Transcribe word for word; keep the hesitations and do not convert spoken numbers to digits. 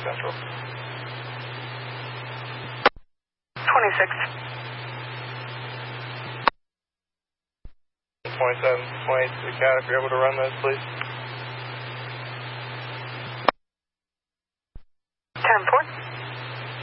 Central. twenty-six. twenty-seven, twenty-eight to the cat, if you're able to run those, please.